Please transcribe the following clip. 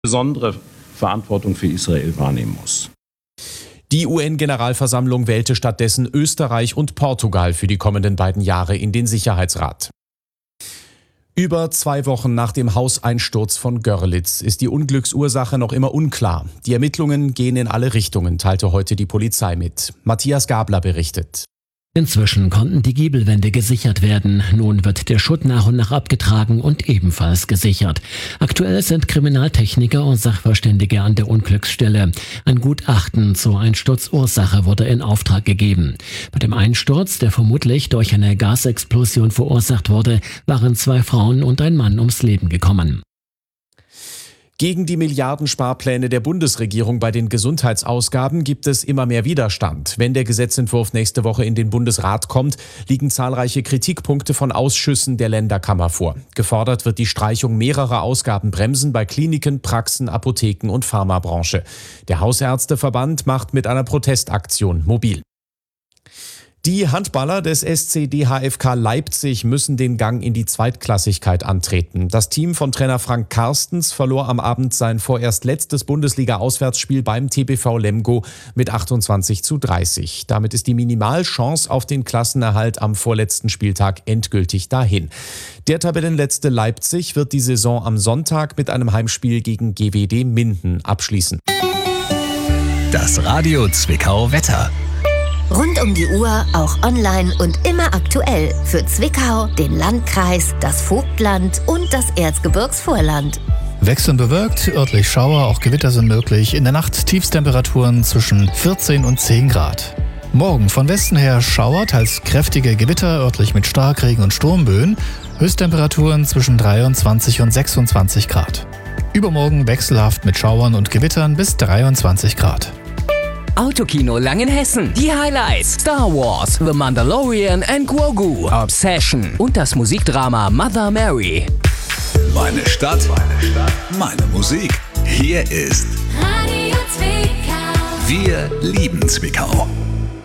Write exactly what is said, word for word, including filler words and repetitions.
besondere Verantwortung für Israel wahrnehmen muss. Die U N-Generalversammlung wählte stattdessen Österreich und Portugal für die kommenden beiden Jahre in den Sicherheitsrat. Über zwei Wochen nach dem Hauseinsturz von Görlitz ist die Unglücksursache noch immer unklar. Die Ermittlungen gehen in alle Richtungen, teilte heute die Polizei mit. Matthias Gabler berichtet. Inzwischen konnten die Giebelwände gesichert werden. Nun wird der Schutt nach und nach abgetragen und ebenfalls gesichert. Aktuell sind Kriminaltechniker und Sachverständige an der Unglücksstelle. Ein Gutachten zur Einsturzursache wurde in Auftrag gegeben. Bei dem Einsturz, der vermutlich durch eine Gasexplosion verursacht wurde, waren zwei Frauen und ein Mann ums Leben gekommen. Gegen die Milliardensparpläne der Bundesregierung bei den Gesundheitsausgaben gibt es immer mehr Widerstand. Wenn der Gesetzentwurf nächste Woche in den Bundesrat kommt, liegen zahlreiche Kritikpunkte von Ausschüssen der Länderkammer vor. Gefordert wird die Streichung mehrerer Ausgabenbremsen bei Kliniken, Praxen, Apotheken und Pharmabranche. Der Hausärzteverband macht mit einer Protestaktion mobil. Die Handballer des S C D H F K Leipzig müssen den Gang in die Zweitklassigkeit antreten. Das Team von Trainer Frank Karstens verlor am Abend sein vorerst letztes Bundesliga-Auswärtsspiel beim T B V Lemgo mit achtundzwanzig zu dreißig. Damit ist die Minimalchance auf den Klassenerhalt am vorletzten Spieltag endgültig dahin. Der Tabellenletzte Leipzig wird die Saison am Sonntag mit einem Heimspiel gegen G W D Minden abschließen. Das Radio Zwickau Wetter. Rund um die Uhr, auch online und immer aktuell. Für Zwickau, den Landkreis, das Vogtland und das Erzgebirgsvorland. Wechselnd bewölkt, örtlich Schauer, auch Gewitter sind möglich. In der Nacht Tiefstemperaturen zwischen vierzehn und zehn Grad. Morgen von Westen her Schauer, teils kräftige Gewitter, örtlich mit Starkregen und Sturmböen. Höchsttemperaturen zwischen dreiundzwanzig und sechsundzwanzig Grad. Übermorgen wechselhaft mit Schauern und Gewittern bis dreiundzwanzig Grad. Autokino Langenhessen. Die Highlights: Star Wars, The Mandalorian and Grogu, Obsession und das Musikdrama Mother Mary. Meine Stadt, meine Stadt, meine Musik. Hier ist Radio Zwickau. Wir lieben Zwickau.